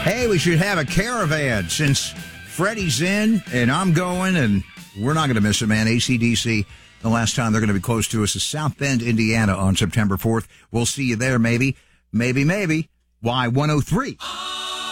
Hey, we should have a caravan since Freddie's in and I'm going, and we're not going to miss it, man. AC/DC, the last time they're going to be close to us is South Bend, Indiana on September 4th. We'll see you there, maybe. Y103.